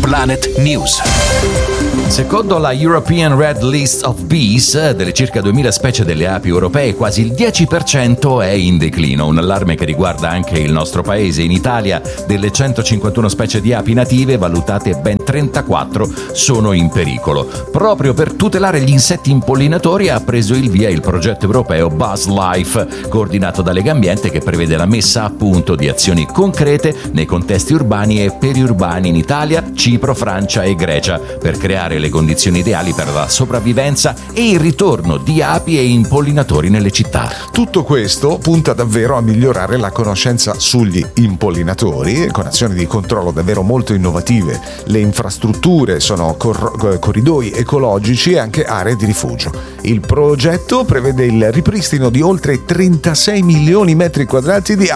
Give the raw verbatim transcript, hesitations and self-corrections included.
Planet News. Secondo la European Red List of Bees, delle circa duemila specie delle api europee, quasi il dieci per cento è in declino. Un allarme che riguarda anche il nostro paese. In Italia, delle centocinquantuno specie di api native, valutate ben trentaquattro sono in pericolo. Proprio per tutelare gli insetti impollinatori ha preso il via il progetto europeo BuzzLife, coordinato da Legambiente, che prevede la messa a punto di azioni concrete nei contesti urbani e periurbani in Italia, Cipro, Francia e Grecia, per creare le condizioni ideali per la sopravvivenza e il ritorno di api e impollinatori nelle città. Tutto questo punta davvero a migliorare la conoscenza sugli impollinatori, con azioni di controllo davvero molto innovative. Le infrastrutture sono cor- corridoi ecologici e anche aree di rifugio. Il progetto prevede il ripristino di oltre trentasei milioni di metri quadrati di